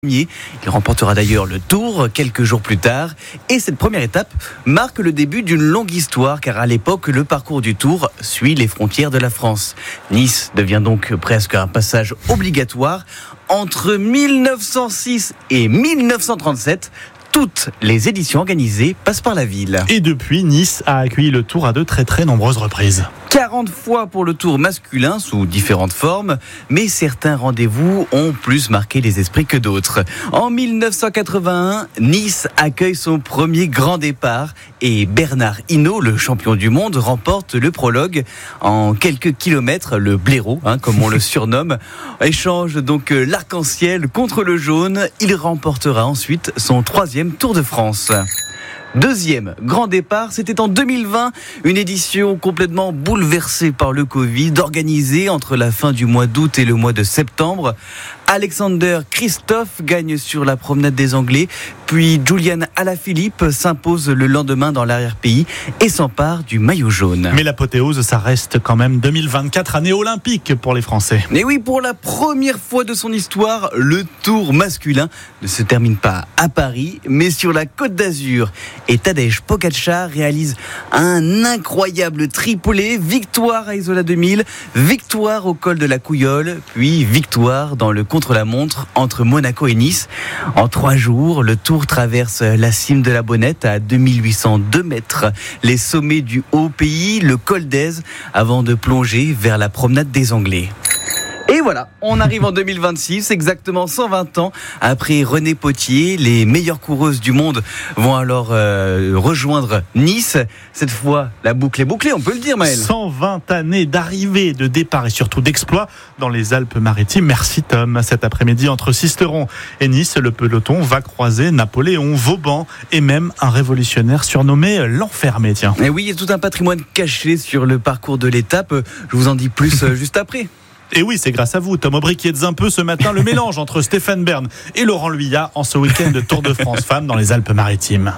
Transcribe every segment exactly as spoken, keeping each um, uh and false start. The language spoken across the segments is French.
Il remportera d'ailleurs le Tour quelques jours plus tard. Et cette première étape marque le début d'une longue histoire, car à l'époque, le parcours du Tour suit les frontières de la France. Nice devient donc presque un passage obligatoire. Entre mille neuf cent six et mille neuf cent trente-sept, toutes les éditions organisées passent par la ville. Et depuis, Nice a accueilli le Tour à de très très nombreuses reprises. quarante fois pour le Tour masculin sous différentes formes, mais certains rendez-vous ont plus marqué les esprits que d'autres. En mille neuf cent quatre-vingt-un, Nice accueille son premier grand départ et Bernard Hinault, le champion du monde, remporte le prologue. En quelques kilomètres, le blaireau, hein, comme on le surnomme, échange donc l'arc-en-ciel contre le jaune. Il remportera ensuite son troisième Tour de France. Deuxième grand départ, c'était en deux mille vingt, une édition complètement bouleversée par le Covid, organisée entre la fin du mois d'août et le mois de septembre. Alexander Kristoff gagne sur la promenade des Anglais, puis Julian Alaphilippe s'impose le lendemain dans l'arrière-pays et s'empare du maillot jaune. Mais l'apothéose, ça reste quand même deux mille vingt-quatre, année olympique pour les Français. Et oui, pour la première fois de son histoire, le Tour masculin ne se termine pas à Paris, mais sur la Côte d'Azur. Et Tadej Pogačar réalise un incroyable triplé, victoire à Isola deux mille, victoire au col de la Couillole, puis victoire dans le contre-la-montre entre Monaco et Nice. En trois jours, le Tour traverse la cime de la Bonnette à deux mille huit cent deux mètres, les sommets du Haut-Pays, le col d'Èze, avant de plonger vers la promenade des Anglais. Et voilà, on arrive en deux mille vingt-six, exactement cent vingt ans après René Pottier. Les meilleures coureuses du monde vont alors euh, rejoindre Nice. Cette fois, la boucle est bouclée, on peut le dire, Maël. cent vingt années d'arrivée, de départ et surtout d'exploit dans les Alpes-Maritimes. Merci Tom. Cet après-midi, entre Sisteron et Nice, le peloton va croiser Napoléon, Vauban et même un révolutionnaire surnommé l'Enfermé. Tiens. Et oui, il y a tout un patrimoine caché sur le parcours de l'étape. Je vous en dis plus juste après. Et oui, c'est grâce à vous, Tom Aubry, qui êtes un peu ce matin le mélange entre Stéphane Bern et Laurent Luyat en ce week-end de Tour de France Femmes dans les Alpes-Maritimes.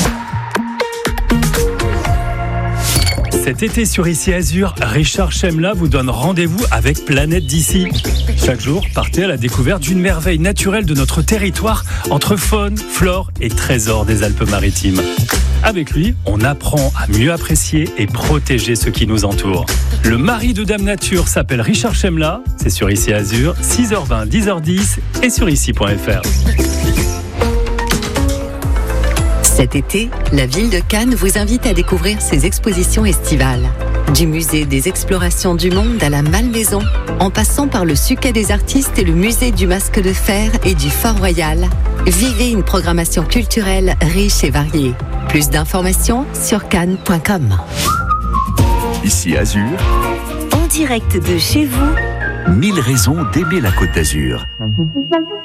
Cet été sur Ici Azur, Richard Chemla vous donne rendez-vous avec Planète d'ici. Chaque jour, partez à la découverte d'une merveille naturelle de notre territoire entre faune, flore et trésors des Alpes-Maritimes. Avec lui, on apprend à mieux apprécier et protéger ce qui nous entoure. Le mari de Dame Nature s'appelle Richard Chemla, c'est sur Ici Azur, six heures vingt, dix heures dix et sur ici point f r. Cet été, la ville de Cannes vous invite à découvrir ses expositions estivales. Du musée des explorations du monde à la Malmaison, en passant par le Suquet des artistes et le musée du masque de fer et du Fort Royal, vivez une programmation culturelle riche et variée. Plus d'informations sur cannes point com. Ici Azur, en direct de chez vous, mille raisons d'aimer la Côte d'Azur.